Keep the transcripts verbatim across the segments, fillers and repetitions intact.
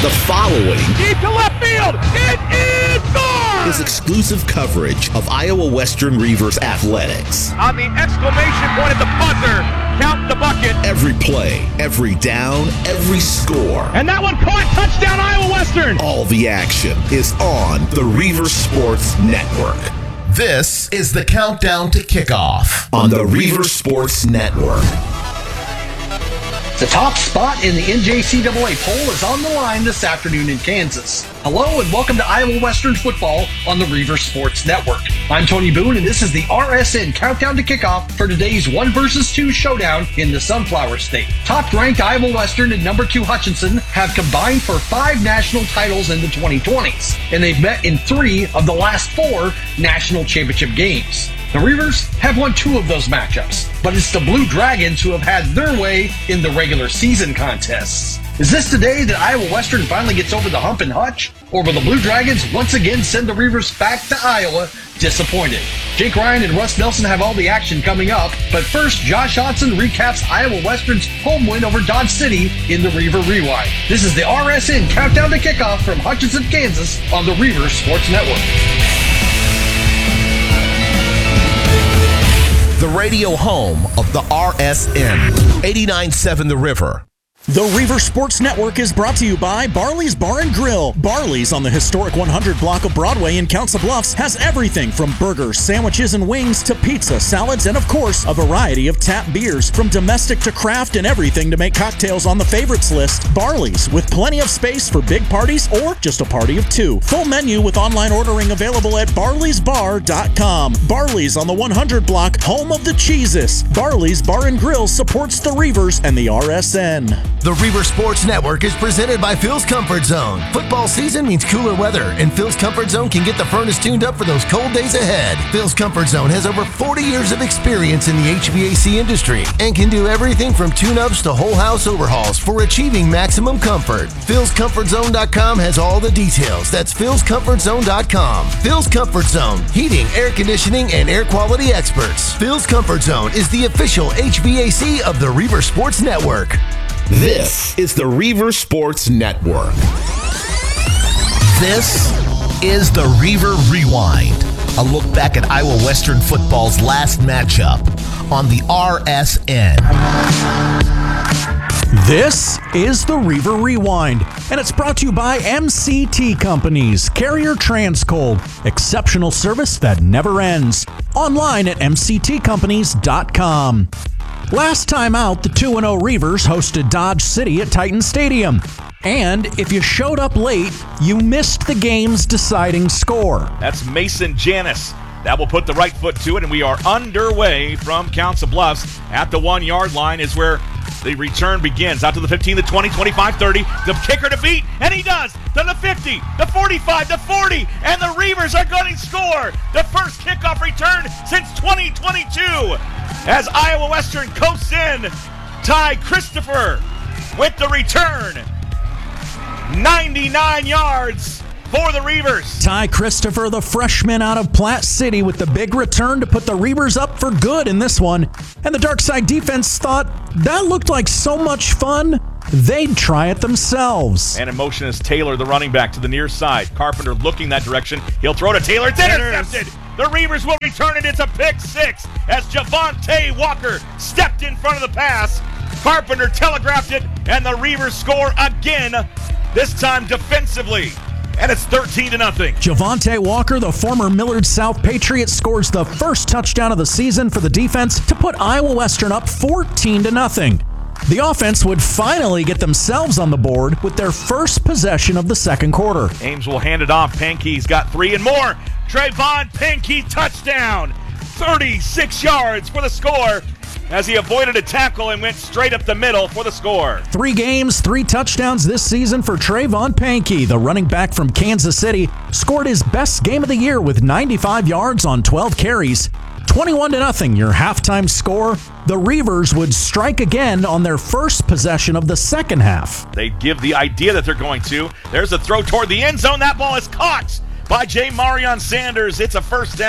The following deep to left field. It is gone! is exclusive coverage of Iowa Western Reavers athletics. On the exclamation point at the buzzer, count the bucket. Every play, every down, every score. And that one caught, touchdown Iowa Western. All the action is on the Reaver Sports Network. This is the countdown to kickoff on the Reaver Sports Network. The top spot in the N J C double A poll is on the line this afternoon in Kansas. Hello and welcome to Iowa Western football on the Reaver Sports Network. I'm Tony Boone and this is the R S N countdown to kickoff for today's one versus two showdown in the Sunflower State. Top-ranked Iowa Western and number two Hutchinson have combined for five national titles in the twenty twenties, and they've met in three of the last four national championship games. The Reavers have won two of those matchups, but it's the Blue Dragons who have had their way in the regular season contests. Is this the day that Iowa Western finally gets over the hump in Hutch? Or will the Blue Dragons once again send the Reavers back to Iowa disappointed? Jake Ryan and Russ Nelson have all the action coming up, but first, Josh Hodson recaps Iowa Western's home win over Dodge City in the Reaver Rewind. This is the R S N countdown to kickoff from Hutchinson, Kansas on the Reaver Sports Network. The radio home of the R S N, eighty-nine point seven The River. The Reaver Sports Network is brought to you by Barley's Bar and Grill. Barley's on the historic one hundred block of Broadway in Council Bluffs has everything from burgers, sandwiches, and wings to pizza, salads, and of course, a variety of tap beers. From domestic to craft and everything to make cocktails on the favorites list. Barley's, with plenty of space for big parties or just a party of two. Full menu with online ordering available at barleys bar dot com. Barley's on the one hundred block, home of the cheeses. Barley's Bar and Grill supports the Reavers and the R S N. The Reaver Sports Network is presented by Phil's Comfort Zone. Football season means cooler weather, and Phil's Comfort Zone can get the furnace tuned up for those cold days ahead. Phil's Comfort Zone has over forty years of experience in the H V A C industry and can do everything from tune-ups to whole house overhauls for achieving maximum comfort. Phils Comfort Zone dot com has all the details. That's Phils Comfort Zone dot com. Phil's Comfort Zone, heating, air conditioning, and air quality experts. Phil's Comfort Zone is the official H V A C of the Reaver Sports Network. This is the Reaver Sports Network. This is the Reaver Rewind, a look back at Iowa Western football's last matchup on the R S N. This is the Reaver Rewind, and it's brought to you by M C T Companies, Carrier Transcold, exceptional service that never ends. Online at M C T companies dot com. Last time out, the two and oh Reavers hosted Dodge City at Titan Stadium. And if you showed up late, you missed the game's deciding score. That's Mason Janis. That will put the right foot to it, and we are underway from Council Bluffs. At the one-yard line is where the return begins. Out to the fifteen, the twenty, twenty-five, thirty. The kicker to beat, and he does. To the fifty, the forty-five, the forty, and the Reavers are going to score. The first kickoff return since twenty twenty-two. As Iowa Western coasts in, Ty Christopher with the return. ninety-nine yards for the Reavers. Ty Christopher, the freshman out of Platte City, with the big return to put the Reavers up for good in this one. And the Darkside defense thought that looked like so much fun, they'd try it themselves. And in motion is Taylor, the running back, to the near side. Carpenter looking that direction. He'll throw to Taylor. It's intercepted. The Reavers will return it. It's a pick six as Javante Walker stepped in front of the pass. Carpenter telegraphed it, and the Reavers score again, this time defensively. And it's thirteen to nothing. Javante Walker, the former Millard South Patriot, scores the first touchdown of the season for the defense to put Iowa Western up fourteen to nothing. The offense would finally get themselves on the board with their first possession of the second quarter. Ames will hand it off. Pankey's got three and more. Trayvon Pankey touchdown. thirty-six yards for the score as he avoided a tackle and went straight up the middle for the score. Three games, three touchdowns this season for Trayvon Pankey. The running back from Kansas City scored his best game of the year with ninety-five yards on twelve carries. twenty-one to nothing, your halftime score. The Reavers would strike again on their first possession of the second half. They give the idea that they're going to. There's a throw toward the end zone. That ball is caught by J. Marion Sanders. It's a first down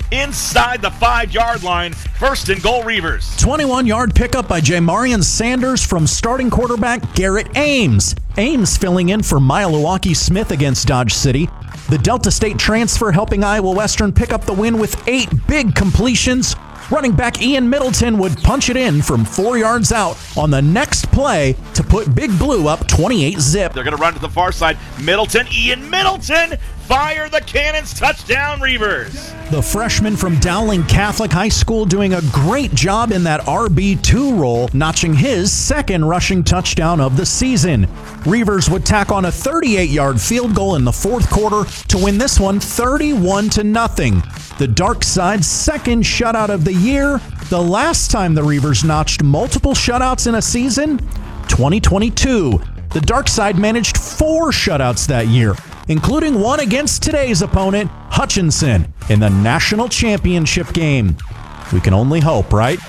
inside the five-yard line. First and goal, Reavers. twenty-one-yard pickup by Jamarian Sanders from starting quarterback Garrett Ames. Ames filling in for Milwaukee Smith against Dodge City. The Delta State transfer helping Iowa Western pick up the win with eight big completions. Running back Ian Middleton would punch it in from four yards out on the next play to put Big Blue up twenty-eight zip. They're going to run to the far side. Middleton, Ian Middleton, fire the cannons, touchdown, Reavers. The freshman from Dowling Catholic High School doing a great job in that R B two role, notching his second rushing touchdown of the season. Reavers would tack on a thirty-eight-yard field goal in the fourth quarter to win this one thirty-one to nothing. The Dark Side's second shutout of the year. The last time the Reavers notched multiple shutouts in a season, twenty twenty-two. The Dark Side managed four shutouts that year, including one against today's opponent, Hutchinson, in the national championship game. We can only hope, right?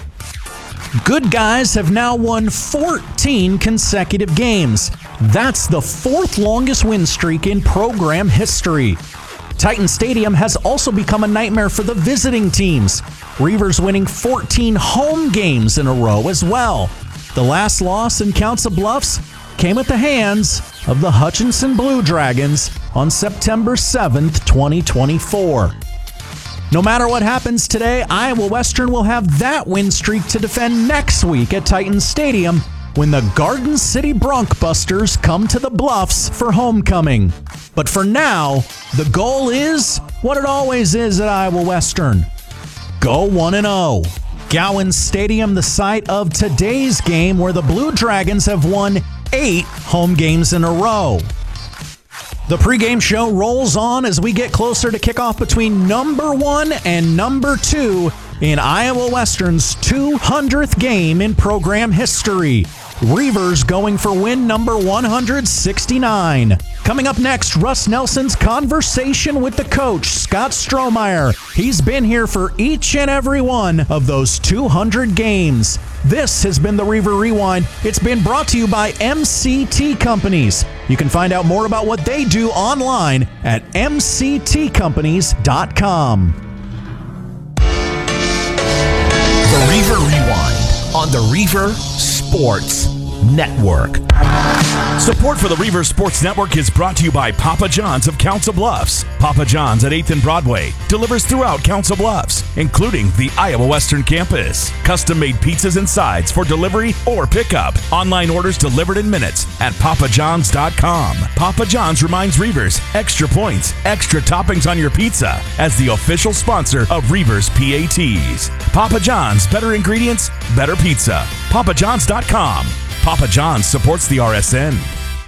Good Guys have now won fourteen consecutive games. That's the fourth longest win streak in program history. Titan Stadium has also become a nightmare for the visiting teams. Reavers winning fourteen home games in a row as well. The last loss in Council Bluffs came at the hands of the Hutchinson Blue Dragons on September seventh, twenty twenty-four. No matter what happens today, Iowa Western will have that win streak to defend next week at Titan Stadium when the Garden City Broncbusters come to the Bluffs for homecoming. But for now, the goal is what it always is at Iowa Western. Go one and oh. Gowan Stadium, the site of today's game where the Blue Dragons have won eight home games in a row. The pregame show rolls on as we get closer to kickoff between number one and number two in Iowa Western's two hundredth game in program history. Reavers going for win number one hundred sixty-nine. Coming up next, Russ Nelson's conversation with the coach, Scott Strohmeyer. He's been here for each and every one of those two hundred games. This has been the Reaver Rewind. It's been brought to you by M C T Companies. You can find out more about what they do online at m c t companies dot com. The Reaver Rewind on the Reaver Sports Network. Support for the Reaver Sports Network is brought to you by Papa John's of Council Bluffs. Papa John's at eighth and Broadway delivers throughout Council Bluffs, including the Iowa Western campus. Custom-made pizzas and sides for delivery or pickup. Online orders delivered in minutes at papa johns dot com. Papa John's reminds Reavers, extra points, extra toppings on your pizza as the official sponsor of Reavers P A Ts. Papa John's, better ingredients, better pizza. papa johns dot com. Papa John's supports the R S N.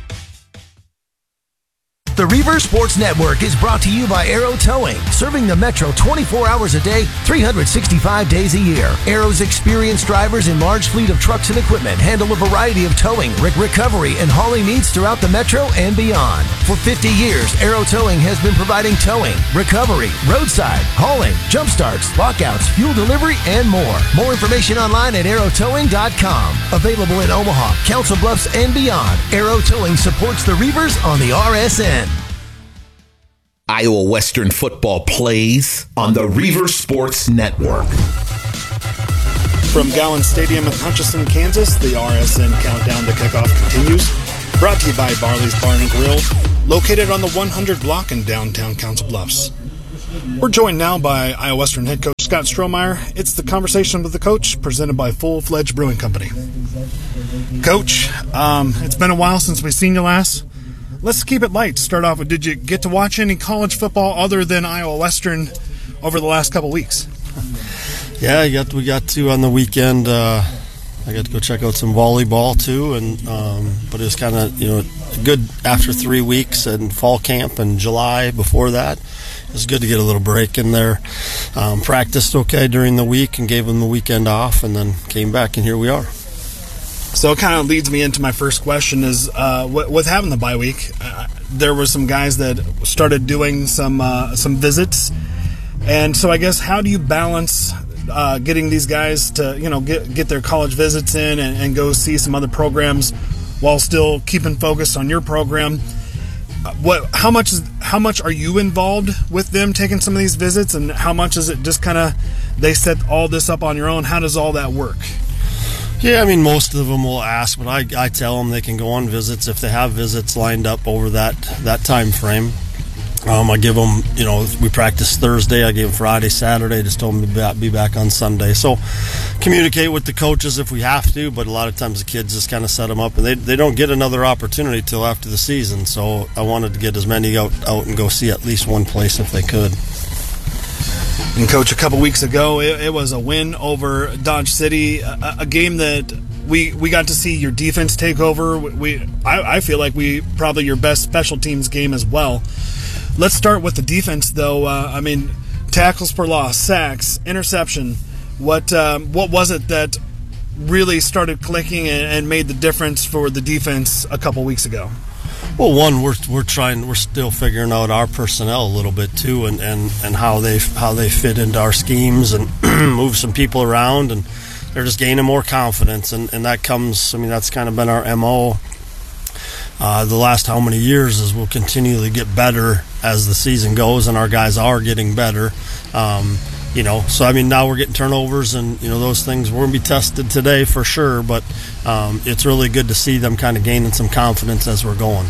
The Reaver Sports Network is brought to you by Arrow Towing, serving the Metro twenty-four hours a day, three hundred sixty-five days a year. Arrow's experienced drivers and large fleet of trucks and equipment handle a variety of towing, rig recovery, and hauling needs throughout the Metro and beyond. For fifty years, Arrow Towing has been providing towing, recovery, roadside, hauling, jump starts, lockouts, fuel delivery, and more. More information online at arrow towing dot com. Available in Omaha, Council Bluffs, and beyond. Arrow Towing supports the Reavers on the R S N. Iowa Western football plays on the Reaver Sports Network. From Gowan Stadium in Hutchinson, Kansas, the R S N countdown to kickoff continues. Brought to you by Barley's Bar and Grill, located on the one hundred block in downtown Council Bluffs. We're joined now by Iowa Western head coach Scott Strohmeyer. It's the Conversation with the Coach, presented by Full Fledged Brewing Company. Coach, um, it's been a while since we've seen you last. Let's keep it light. Start off with, did you get to watch any college football other than Iowa Western over the last couple weeks? Yeah, I got, we got to on the weekend. Uh, I got to go check out some volleyball too, and um, but it was kind of you know good after three weeks and fall camp in July. Before that, it was good to get a little break in there. Um, practiced okay during the week and gave them the weekend off, and then came back, and here we are. So it kind of leads me into my first question is, uh, with having the bye week, uh, there were some guys that started doing some uh, some visits. And so I guess how do you balance uh, getting these guys to, you know, get get their college visits in and, and go see some other programs while still keeping focused on your program? Uh, what? How much is how much are you involved with them taking some of these visits, and how much is it just kind of they set all this up on your own? How does all that work? Yeah, I mean, most of them will ask, but I, I tell them they can go on visits if they have visits lined up over that, that time frame. Um, I give them, you know, we practice Thursday. I gave them Friday, Saturday. Just told them to be back, be back on Sunday. So communicate with the coaches if we have to, but a lot of times the kids just kind of set them up, and they they don't get another opportunity till after the season. So I wanted to get as many out, out and go see at least one place if they could. And Coach, a couple weeks ago, it, it was a win over Dodge City, a, a game that we we got to see your defense take over. We I, I feel like we probably your best special teams game as well. Let's start with the defense, though. Uh, I mean, tackles per loss, sacks, interception. What um, what was it that really started clicking and, and made the difference for the defense a couple weeks ago? Well, one, we're we're trying, we're still figuring out our personnel a little bit too, and, and, and how they how they fit into our schemes, and move some people around, and they're just gaining more confidence, and, and that comes. I mean, that's kind of been our M O. Uh, the last how many years is we'll continually get better as the season goes, and our guys are getting better. Um, you know, so I mean, now we're getting turnovers, and you know those things we're gonna be tested today for sure. But um, it's really good to see them kind of gaining some confidence as we're going.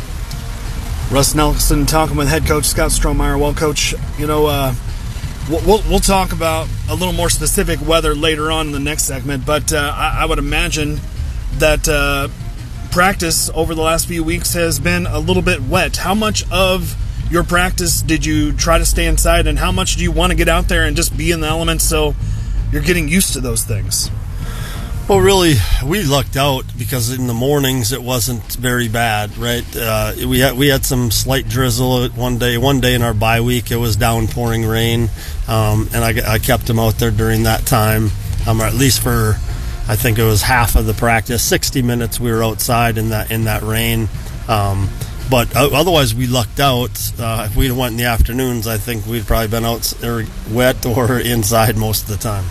Russ Nelson talking with head coach Scott Strohmeyer. Well, Coach, you know, uh, we'll we'll talk about a little more specific weather later on in the next segment. But uh, I, I would imagine that. Uh, Practice over the last few weeks has been a little bit wet. How much of your practice did you try to stay inside, and how much do you want to get out there and just be in the elements so you're getting used to those things? Well, really, we lucked out because in the mornings it wasn't very bad, right? Uh, we had we had some slight drizzle one day. One day in our bye week, it was downpouring rain, um, and I, I kept them out there during that time, um, or at least for. I think it was half of the practice, sixty minutes we were outside in that in that rain. Um, but otherwise we lucked out. Uh, if we'd went in the afternoons, I think we'd probably been out or wet or inside most of the time.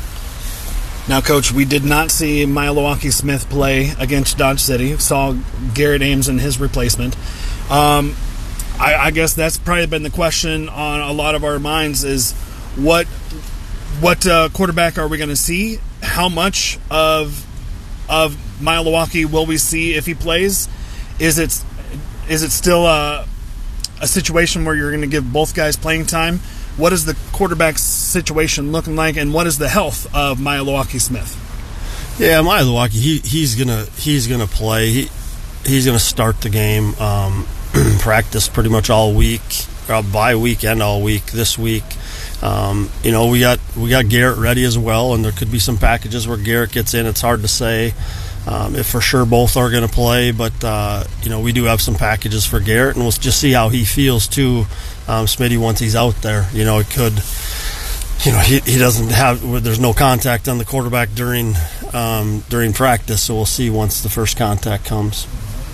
Now, Coach, we did not see Milwaukee Smith play against Dodge City. Saw Garrett Ames and his replacement. Um, I, I guess that's probably been the question on a lot of our minds is what what uh, quarterback are we going to see? How much of of Milwaukee will we see if he plays? Is it is it still a, a situation where you're going to give both guys playing time? What is the quarterback situation looking like, and what is the health of Milwaukee Smith? Yeah, Milwaukee, he he's gonna he's gonna play. He he's gonna start the game. Um, practice pretty much all week, uh, bye week and all week this week. Um, you know, we got we got Garrett ready as well, and there could be some packages where Garrett gets in. It's hard to say um, if for sure both are going to play, but uh, you know, we do have some packages for Garrett, and we'll just see how he feels too, um, Smitty, once he's out there. You know, it could, you know, he he doesn't have there's no contact on the quarterback during um, during practice, so we'll see once the first contact comes.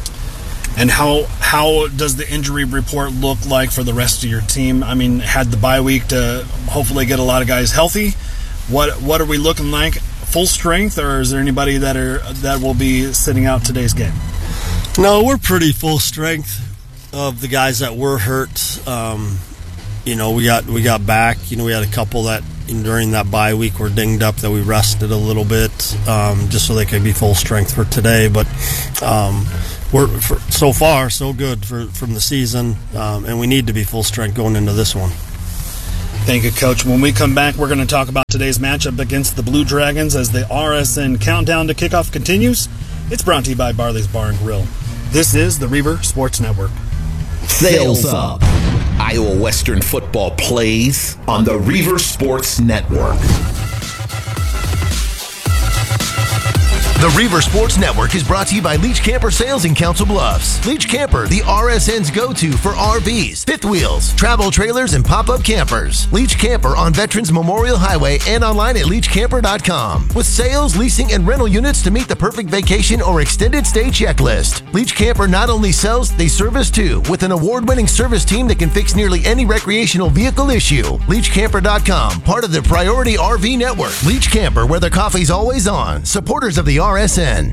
And how how does the injury report look like for the rest of your team? I mean, had the bye week to hopefully get a lot of guys healthy. What what are we looking like? Full strength, or is there anybody that are that will be sitting out today's game? No, we're pretty full strength of the guys that were hurt. Um, you know, we got we got back. You know, we had a couple that during that bye week were dinged up that we rested a little bit um, just so they could be full strength for today. But um, we're for, so far so good for from the season, um, and we need to be full strength going into this one. Thank you, Coach. When we come back, we're going to talk about today's matchup against the Blue Dragons as the R S N countdown to kickoff continues. It's brought to you by Barley's Bar and Grill. This is the Reaver Sports Network. Sales Up. Iowa Western football plays on the Reaver Sports Network. The Reaver Sports Network is brought to you by Leach Camper Sales in Council Bluffs. Leach Camper, the R S N's go-to for R Vs, fifth wheels, travel trailers, and pop-up campers. Leach Camper on Veterans Memorial Highway and online at leach camper dot com. With sales, leasing, and rental units to meet the perfect vacation or extended stay checklist. Leach Camper not only sells, they service too, with an award-winning service team that can fix nearly any recreational vehicle issue. leach camper dot com, part of the Priority R V Network. Leach Camper, where the coffee's always on. Supporters of the R S N.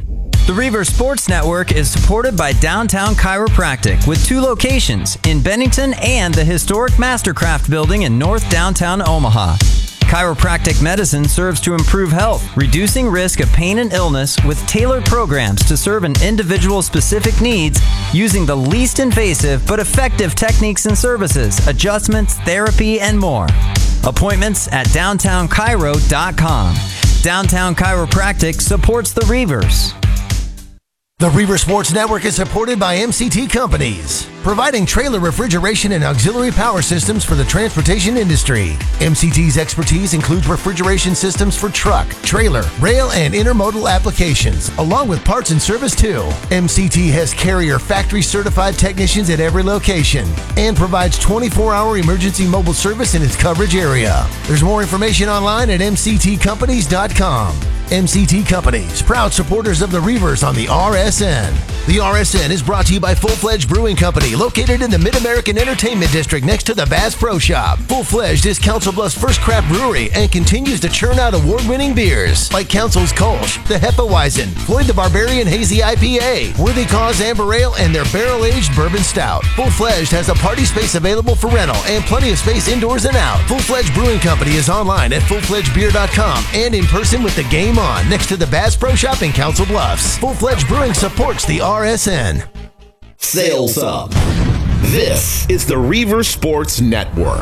The Reaver Sports Network is supported by Downtown Chiropractic with two locations in Bennington and the historic Mastercraft building in North Downtown Omaha. Chiropractic medicine serves to improve health, reducing risk of pain and illness with tailored programs to serve an individual's specific needs using the least invasive but effective techniques and services, adjustments, therapy, and more. Appointments at downtown chiro dot com. Downtown Chiropractic supports the Reavers. The Reaver Sports Network is supported by M C T Companies, providing trailer refrigeration and auxiliary power systems for the transportation industry. M C T's expertise includes refrigeration systems for truck, trailer, rail, and intermodal applications, along with parts and service too. M C T has Carrier factory certified technicians at every location and provides twenty-four hour emergency mobile service in its coverage area. There's more information online at m c t companies dot com. M C T Companies, proud supporters of the Reavers on the R S N. The R S N is brought to you by Full Fledged Brewing Company, located in the Mid-American Entertainment District next to the Bass Pro Shop. Full Fledged is Council Bluffs' first craft brewery and continues to churn out award-winning beers like Council's Kolsch, the Hefeweizen, Floyd the Barbarian Hazy I P A, Worthy Cause Amber Ale, and their barrel-aged Bourbon Stout. Full Fledged has a party space available for rental and plenty of space indoors and out. Full Fledged Brewing Company is online at full fledged beer dot com and in person with the game on next to the Bass Pro Shop in Council Bluffs. Full Fledged Brewing supports the R S N. Sales up. This is the Reaver Sports Network.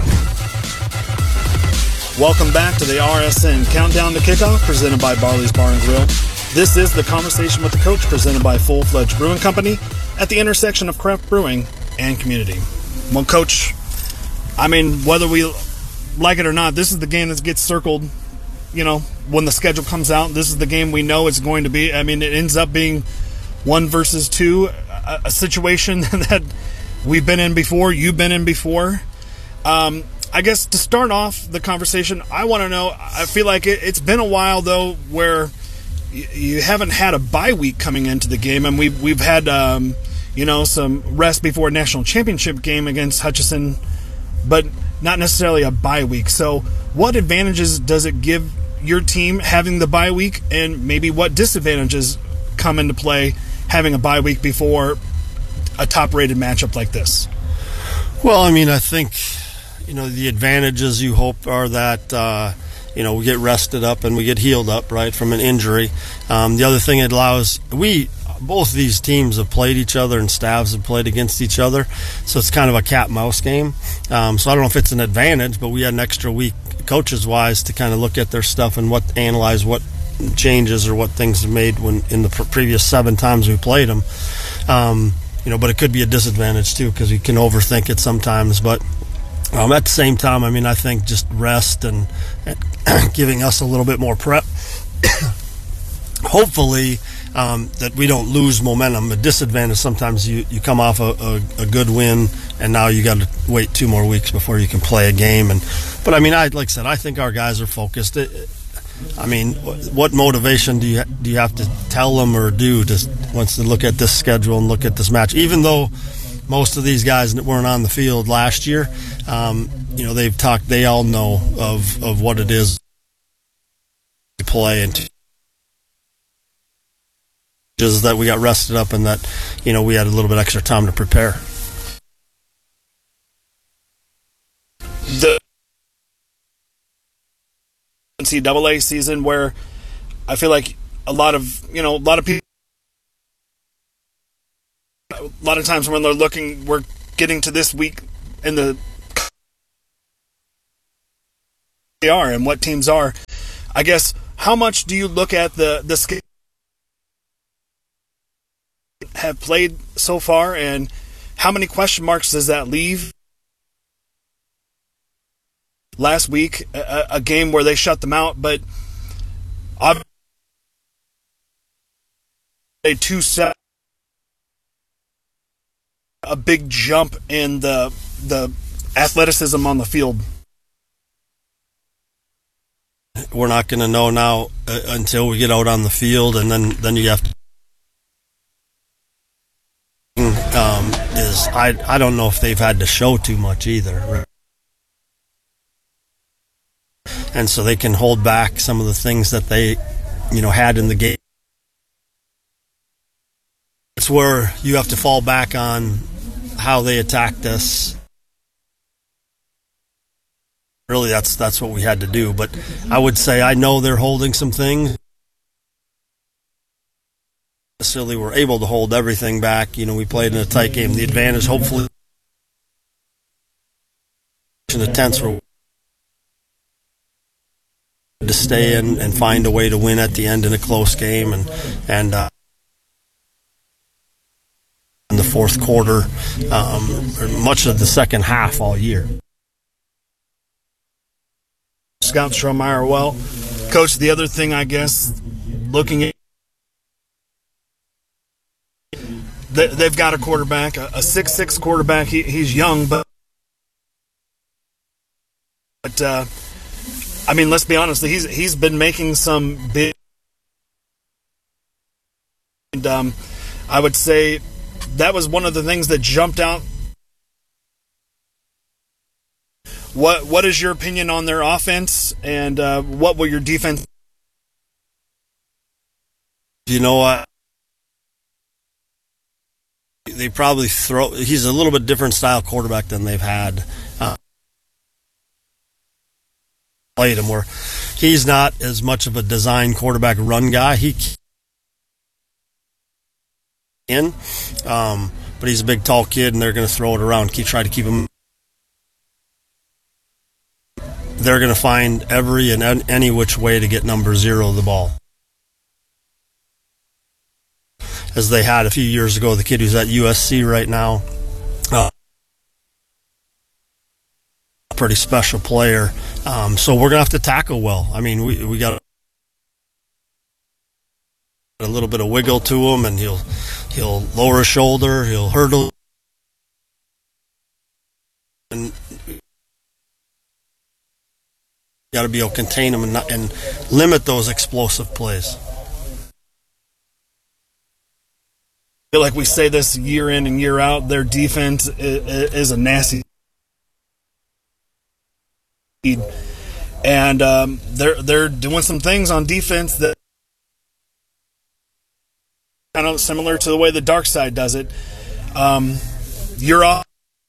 Welcome back to the R S N Countdown to Kickoff, presented by Barley's Bar and Grill. This is the Conversation with the Coach, presented by Full Fledged Brewing Company at the intersection of craft brewing and community. Well, Coach, I mean, whether we like it or not, this is the game that gets circled, you know, when the schedule comes out. This is the game we know it's going to be. I mean, it ends up being one versus two, a, a situation that we've been in before, you've been in before. Um, I guess to start off the conversation, I want to know, I feel like it, it's been a while, though, where y- you haven't had a bye week coming into the game, and we've, we've had, um, you know, some rest before a national championship game against Hutchinson, but not necessarily a bye week. So what advantages does it give your team having the bye week, and maybe what disadvantages come into play having a bye week before a top-rated matchup like this? Well, I mean, I think, you know, the advantages you hope are that, uh, you know, we get rested up and we get healed up, right, from an injury. Um, the other thing it allows, we, both these teams have played each other and staffs have played against each other, so it's kind of a cat-mouse game. Um, so I don't know if it's an advantage, but we had an extra week coaches-wise to kind of look at their stuff and what analyze what changes or what things have made when in the pr- previous seven times we played them. Um, you know, but it could be a disadvantage too because you can overthink it sometimes. But um, at the same time, I mean, I think just rest and, and giving us a little bit more prep, hopefully, um, that we don't lose momentum. A disadvantage sometimes you, you come off a, a, a good win and now you got to wait two more weeks before you can play a game. And but I mean, I like I said, I think our guys are focused. It, I mean, what motivation do you do you have to tell them or do to once they look at this schedule and look at this match? Even though most of these guys that weren't on the field last year, um, you know, they've talked. They all know of, of what it is to play and just that we got rested up and that, you know, we had a little bit extra time to prepare. The N C double A season where I feel like a lot of, you know, a lot of people, a lot of times when they're looking, we're getting to this week in the they are and what teams are. I guess, how much do you look at the, the schedule have played so far, and how many question marks does that leave? Last week, a, a game where they shut them out, but obviously a two set, a big jump in the the athleticism on the field. We're not going to know now uh, until we get out on the field, and then, then you have to. Um, is I I don't know if they've had to show too much either, right? And so they can hold back some of the things that they, you know, had in the game. it's where you have to fall back on how they attacked us. Really, that's that's what we had to do. But I would say I know they're holding some things. Necessarily were able to hold everything back. You know, we played in a tight game. The advantage, hopefully, in the tenths were to stay in and find a way to win at the end in a close game, and and uh, in the fourth quarter, um, much of the second half all year. Scout Strohmeyer, well, Coach, the other thing, I guess, looking at they, they've got a quarterback, a six foot six quarterback. He, he's young, but but uh, I mean, let's be honest. He's he's been making some big. And um, I would say that was one of the things that jumped out. What what is your opinion on their offense, and uh, what will your defense? You know what? They probably throw. He's a little bit different style quarterback than they've had. Uh, played him where he's not as much of a design quarterback run guy. He in, um, but he's a big tall kid, and they're going to throw it around. Keep try to keep him. They're going to find every and any which way to get number zero the ball. As they had a few years ago, the kid who's at U S C right now, uh, a pretty special player. Um, so we're going to have to tackle well. I mean, we we got a little bit of wiggle to him, and he'll he'll lower his shoulder, he'll hurdle, and got to be able to contain him and, not, and limit those explosive plays. I feel like we say this year in and year out. Their defense is, is a nasty, and um, they're they're doing some things on defense that kind of similar to the way the dark side does it. Um, you're off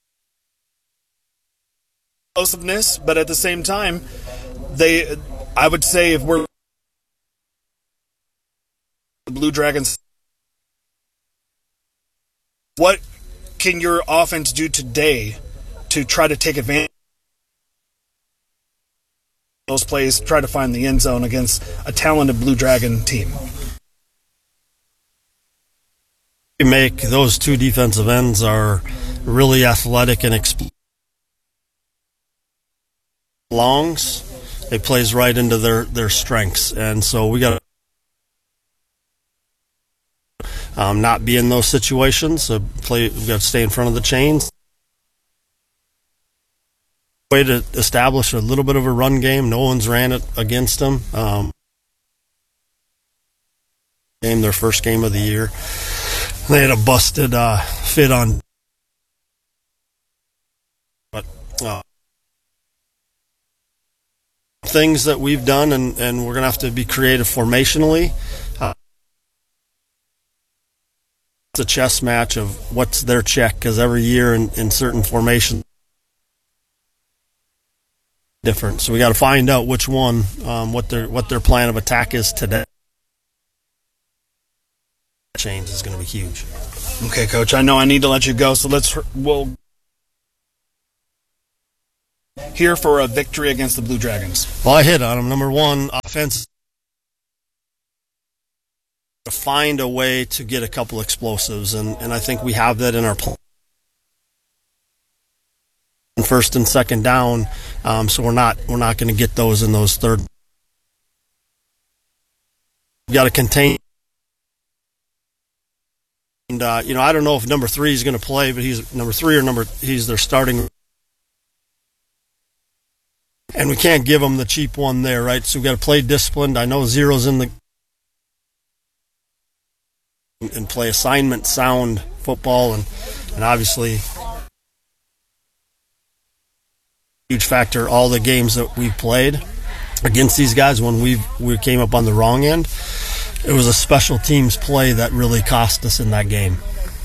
explosiveness, but at the same time, they, I would say, if we're the Blue Dragons, what can your offense do today to try to take advantage of those plays, try to find the end zone against a talented Blue Dragon team? You make those two defensive ends are really athletic and explosive. Longs, it plays right into their, their strengths, and so we got to um, not be in those situations. So play, we got to stay in front of the chains. Way to establish a little bit of a run game. No one's ran it against them. Um, game their first game of the year. They had a busted uh, fit on, but. Uh, things that we've done, and, and we're going to have to be creative formationally. Uh, it's a chess match of what's their check, because every year in, in certain formations different. So we got to find out which one, um, what their what their plan of attack is today. Change is going to be huge. Okay, Coach. I know I need to let you go, so let's we'll. Here for a victory against the Blue Dragons. Well, I hit on them. Number one, offense. To find a way to get a couple explosives, and, and I think we have that in our plan. First and second down, um, so we're not we're not going to get those in those third. We got to contain. And uh, you know, I don't know if number three is going to play, but he's number three or number he's their starting. And we can't give them the cheap one there, right? So we've got to play disciplined. I know zero's in the... and play assignment sound football, and, and obviously huge factor all the games that we've played against these guys when we we came up on the wrong end. it was a special teams play that really cost us in that game.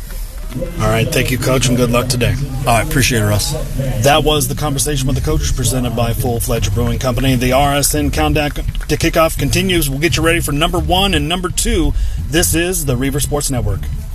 All right, thank you, Coach, and good luck today. All right, appreciate it, Russ. That was the conversation with the coach presented by Full Fledged Brewing Company. The R S N countdown to kickoff continues. We'll get you ready for number one and number two. This is the Reaver Sports Network.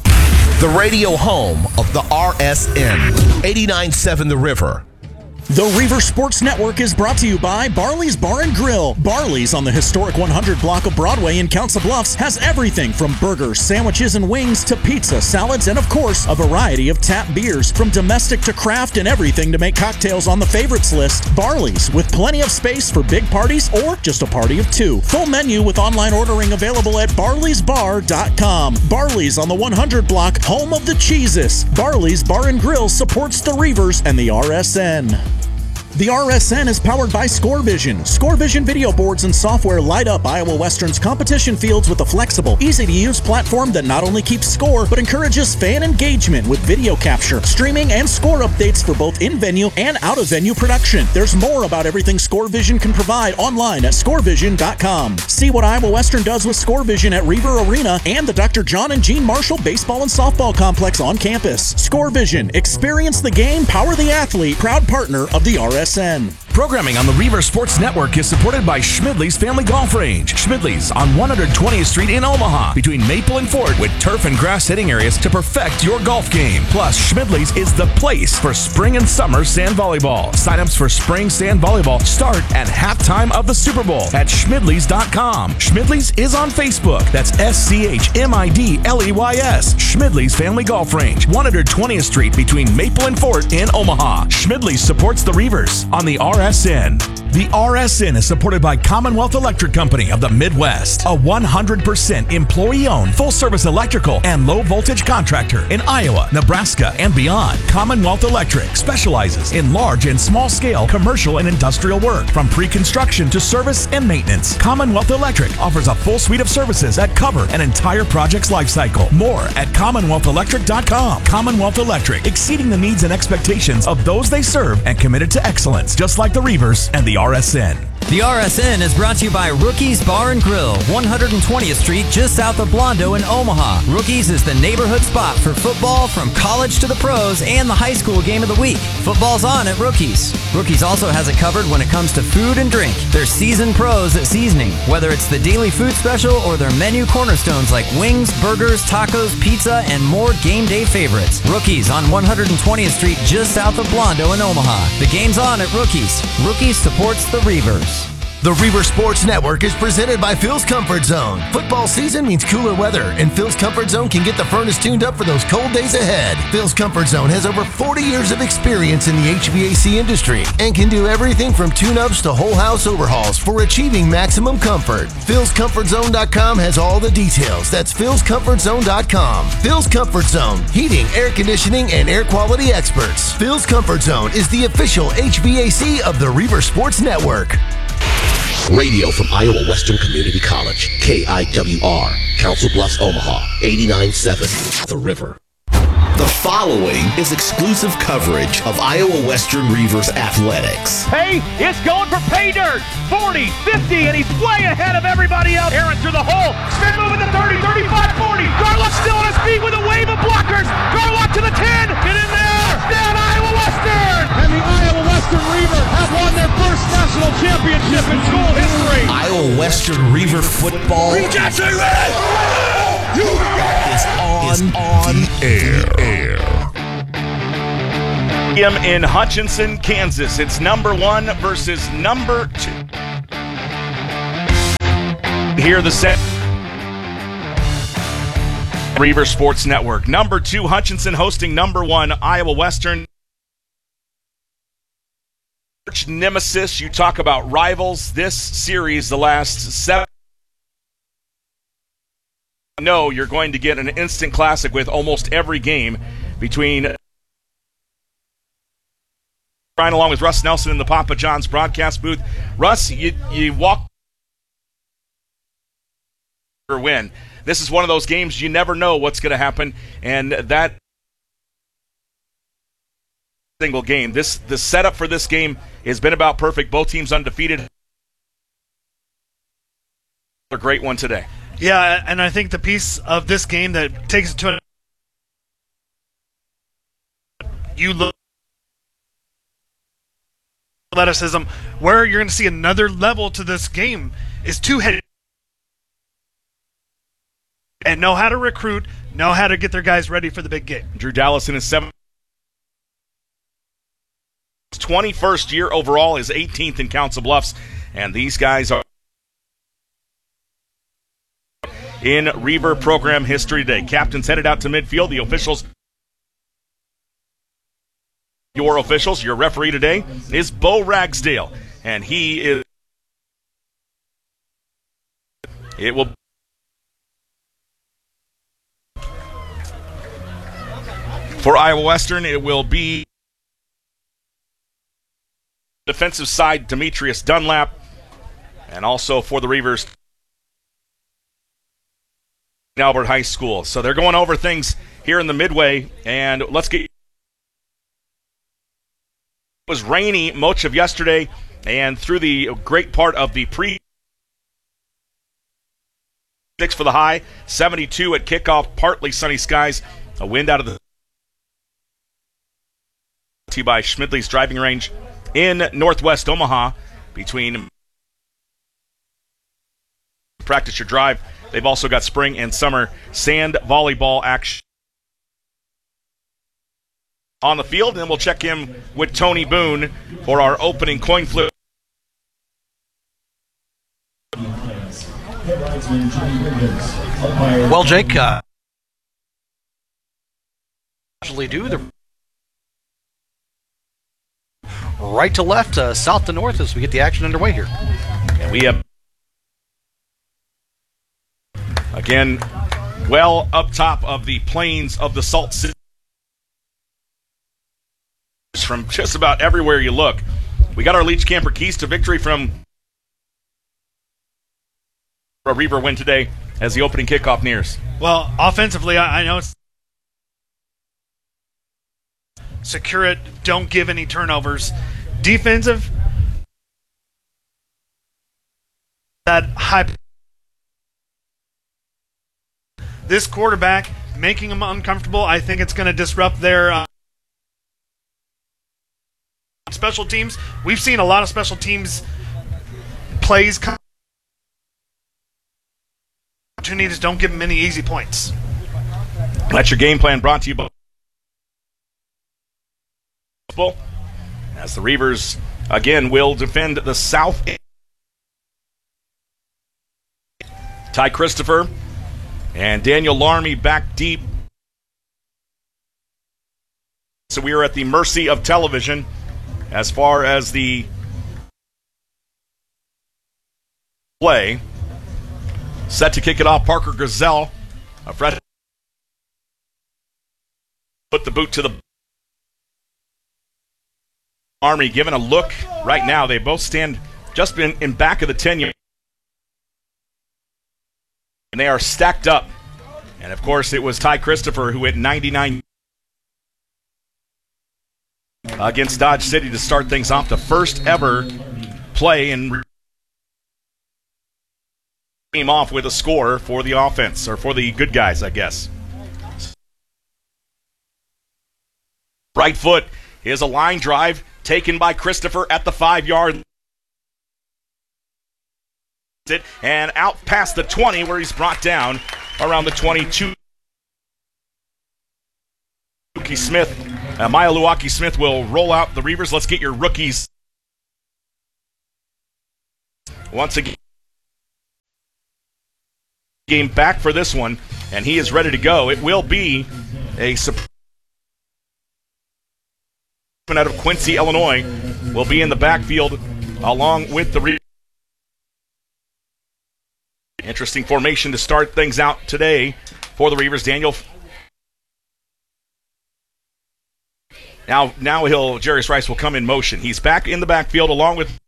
The radio home of the R S N, eighty-nine point seven The River. The Reaver Sports Network is brought to you by Barley's Bar and Grill. Barley's on the historic one hundred block of Broadway in Council Bluffs has everything from burgers, sandwiches, and wings to pizza, salads, and of course, a variety of tap beers. From domestic to craft and everything to make cocktails on the favorites list. Barley's, with plenty of space for big parties or just a party of two. Full menu with online ordering available at barleys bar dot com. Barley's on the one hundred block, home of the cheeses. Barley's Bar and Grill supports the Reavers and the R S N. The R S N is powered by ScoreVision. ScoreVision video boards and software light up Iowa Western's competition fields with a flexible, easy-to-use platform that not only keeps score, but encourages fan engagement with video capture, streaming, and score updates for both in-venue and out-of-venue production. There's more about everything ScoreVision can provide online at score vision dot com. See what Iowa Western does with ScoreVision at Reaver Arena and the Doctor John and Jean Marshall Baseball and Softball Complex on campus. ScoreVision. Experience the game, power the athlete. Proud partner of the R S N. Programming on the Reaver Sports Network is supported by Schmidley's Family Golf Range. Schmidley's on one hundred twentieth Street in Omaha, between Maple and Fort, with turf and grass hitting areas to perfect your golf game. Plus, Schmidley's is the place for spring and summer sand volleyball. Sign-ups for spring sand volleyball start at halftime of the Super Bowl at schmidleys dot com. Schmidley's is on Facebook. That's S C H M I D L E Y S. Schmidley's Family Golf Range, one hundred twentieth Street between Maple and Fort in Omaha. Schmidley's supports the Reavers on the R S N. The R S N is supported by Commonwealth Electric Company of the Midwest, a one hundred percent employee-owned, full-service electrical and low-voltage contractor in Iowa, Nebraska, and beyond. Commonwealth Electric specializes in large and small-scale commercial and industrial work, from pre-construction to service and maintenance. Commonwealth Electric offers a full suite of services that cover an entire project's lifecycle. More at commonwealth electric dot com. Commonwealth Electric, exceeding the needs and expectations of those they serve and committed to excellence, just like the Reavers and the R S N. The R S N is brought to you by Rookies Bar and Grill, one hundred twentieth Street, just south of Blondo in Omaha. Rookies is the neighborhood spot for football from college to the pros and the high school game of the week. Football's on at Rookies. Rookies also has it covered when it comes to food and drink. They're seasoned pros at seasoning, whether it's the daily food special or their menu cornerstones like wings, burgers, tacos, pizza, and more game day favorites. Rookies on one hundred twentieth Street, just south of Blondo in Omaha. The game's on at Rookies. Rookies supports the Reavers. The Reaver Sports Network is presented by Phil's Comfort Zone. Football season means cooler weather, and Phil's Comfort Zone can get the furnace tuned up for those cold days ahead. Phil's Comfort Zone has over forty years of experience in the H V A C industry and can do everything from tune-ups to whole house overhauls for achieving maximum comfort. Phils Comfort Zone dot com has all the details. That's Phils Comfort Zone dot com. Phil's Comfort Zone, heating, air conditioning, and air quality experts. Phil's Comfort Zone is the official H V A C of the Reaver Sports Network. Radio from Iowa Western Community College, K I W R, Council Bluffs, Omaha, eighty-nine point seven The River. The following is exclusive coverage of Iowa Western Reavers athletics. Hey, it's going for pay dirt. forty, fifty, and he's way ahead of everybody else. Aaron through the hole. Spin moving to thirty, thirty-five, forty. Garlock still on his feet with a wave of blockers. Garlock to the ten. Get in there. Down Iowa Western. And the Iowa Western Reavers have won their first national championship in school history. Iowa Western Reaver football is on, on air. air. In Hutchinson, Kansas. It's number one versus number two. Here the set. Reaver Sports Network. Number two, Hutchinson hosting number one, Iowa Western. Nemesis, you talk about rivals. This series, the last seven. No, you're going to get an instant classic with almost every game between. Right along with Russ Nelson in the Papa John's broadcast booth. Russ, you you walk or win. This is one of those games you never know what's going to happen, and that single game. This the setup for this game has been about perfect. Both teams undefeated. A great one today. Yeah, and I think the piece of this game that takes it to an you look athleticism, where you're going to see another level to this game is two-headed and know how to recruit, know how to get their guys ready for the big game. Drew Dallas in his seventh, twenty-first year overall, is eighteenth in Council Bluffs, and these guys are in Reaver program history today. Captain's headed out to midfield. The officials, your officials, your referee today is Bo Ragsdale, and he is, it will for Iowa Western, it will be defensive side Demetrius Dunlap, and also for the Reavers, Albert High School. So they're going over things here in the midway, and let's get. It was rainy much of yesterday and through the great part of the pre six for the high, seventy-two at kickoff, partly sunny skies, a wind out of the by Schmidley's driving range in Northwest Omaha between practice your drive. They've also got spring and summer sand volleyball action on the field, and then we'll check in with Tony Boone for our opening coin flip. Well, Jake, uh, usually do the right to left, uh, south to north as we get the action underway here. And we have, again, well up top of the plains of the Salt City. From just about everywhere you look. We got our Leach Camper keys to victory from a Reaver win today as the opening kickoff nears. Well, offensively, I, I know it's secure it, don't give any turnovers. Defensive, that high. This quarterback making them uncomfortable. I think it's going to disrupt their uh, special teams. We've seen a lot of special teams plays. Opportunities, don't give them any easy points. That's your game plan brought to you by as the Reavers again will defend the south. Ty Christopher and Daniel Larmy back deep. So we are at the mercy of television as far as the play. Set to kick it off, Parker Griselle, a freshman. Put the boot to the Army, giving a look right now. They both stand just in, in back of the ten-yard. And they are stacked up. And, of course, it was Ty Christopher who hit ninety-nine against Dodge City to start things off. The first ever play and came off with a score for the offense, or for the good guys, I guess. Right foot is a line drive taken by Christopher at the five-yard. And out past the twenty where he's brought down around the twenty-two. Luaki Smith, uh, Maya Luaki Smith will roll out the Reavers. Let's get your rookies. Once again, game back for this one, and he is ready to go. It will be a surprise out of Quincy, Illinois, will be in the backfield along with the Reavers. Interesting formation to start things out today for the Reavers. Daniel. Now, now he'll, Jarius Rice will come in motion. He's back in the backfield along with,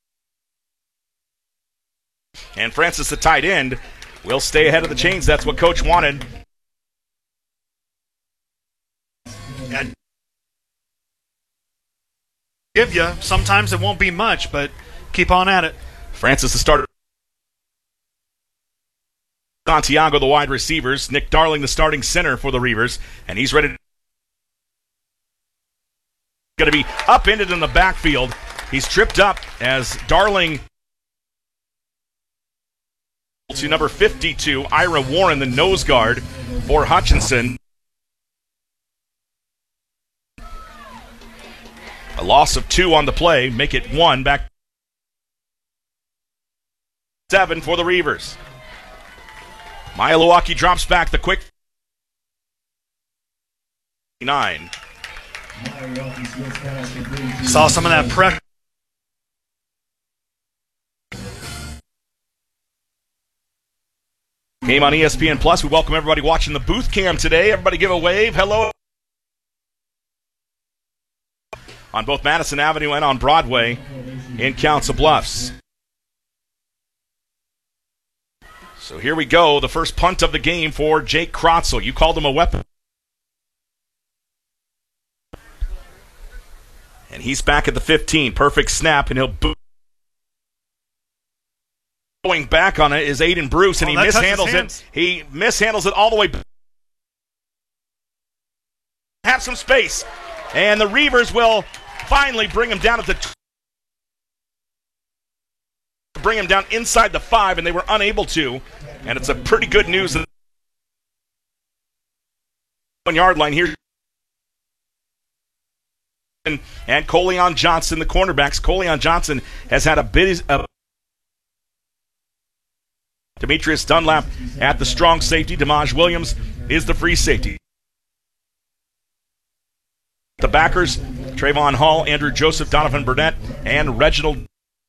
and Francis, the tight end, will stay ahead of the chains. That's what Coach wanted. And give you, sometimes it won't be much, but keep on at it. Francis, the starter. Santiago, the wide receivers. Nick Darling, the starting center for the Reavers. And he's ready to going to be upended in the backfield. He's tripped up as Darling to number fifty-two, Ira Warren, the nose guard for Hutchinson. A loss of two on the play, make it one, back seven for the Reavers. Milwaukee drops back the quick nine. Saw some of that pressure. Game on E S P N Plus. We welcome everybody watching the booth cam today. Everybody give a wave. Hello. On both Madison Avenue and on Broadway in Council Bluffs. So here we go. The first punt of the game for Jake Krotzel. You called him a weapon. And he's back at the fifteen. Perfect snap, and he'll boot. Going back on it is Aiden Bruce, and oh, he mishandles it. He mishandles it all the way back. Have some space. And the Reavers will finally bring him down at the t- bring him down inside the five, and they were unable to. And it's a pretty good news. One yard line here. And, and Coleon Johnson, the cornerbacks. Coleon Johnson has had a bit. Uh, Demetrius Dunlap at the strong safety. Damaj Williams is the free safety. The backers, Trayvon Hall, Andrew Joseph, Donovan Burnett, and Reginald.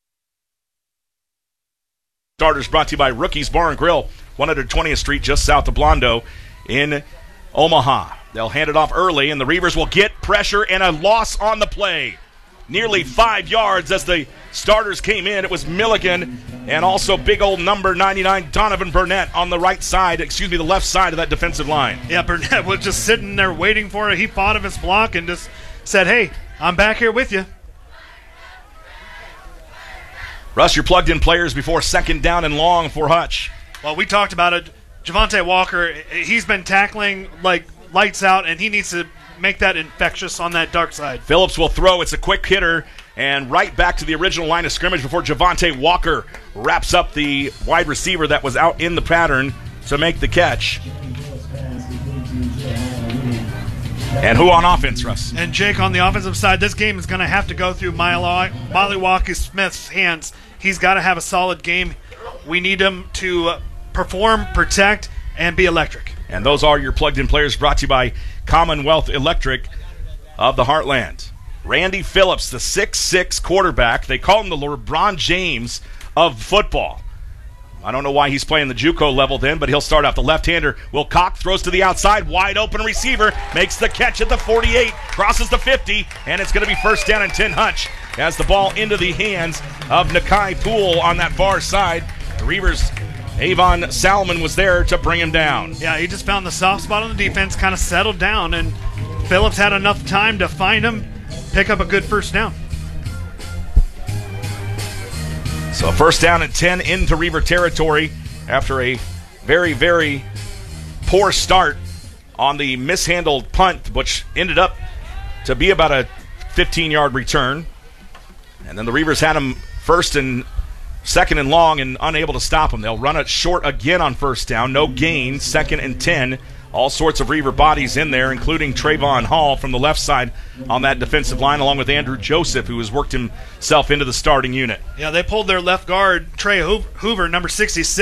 Starters brought to you by Rookies Bar and Grill, one twentieth Street, just south of Blondo in Omaha. They'll hand it off early, and the Reavers will get pressure and a loss on the play. Nearly five yards as the starters came in. It was Milligan and also big old number ninety-nine, Donovan Burnett, on the right side, excuse me, the left side of that defensive line. Yeah, Burnett was just sitting there waiting for it. He fought of his block and just said, hey, I'm back here with you. Russ, your plugged-in players before second down and long for Hutch. Well, we talked about it. Javante Walker, he's been tackling like lights out, and he needs to make that infectious on that dark side. Phillips will throw. It's a quick hitter, and right back to the original line of scrimmage before Javante Walker wraps up the wide receiver that was out in the pattern to make the catch. And who on offense, Russ? And Jake, on the offensive side, this game is going to have to go through Milwaukee Smith's hands. He's got to have a solid game. We need him to perform, protect, and be electric. And those are your plugged-in players, brought to you by Commonwealth Electric of the Heartland. Randy Phillips, the six six quarterback. They call him the LeBron James of football. I don't know why he's playing the JUCO level then, but he'll start off. The left-hander, Will Cock, throws to the outside. Wide open receiver, makes the catch at the forty-eight, crosses the fifty, and it's going to be first down and ten Hutch as the ball into the hands of Nakai Poole on that far side. The Reavers, Avon Salmon was there to bring him down. Yeah, he just found the soft spot on the defense, kind of settled down, and Phillips had enough time to find him, pick up a good first down. So first down and ten into Reaver territory after a very, very poor start on the mishandled punt, which ended up to be about a fifteen-yard return. And then the Reavers had him first and second and long and unable to stop him. They'll run it short again on first down. No gain, second and ten. All sorts of Reaver bodies in there, including Trayvon Hall from the left side on that defensive line, along with Andrew Joseph, who has worked himself into the starting unit. Yeah, they pulled their left guard, Trey Hoover, number sixty-six.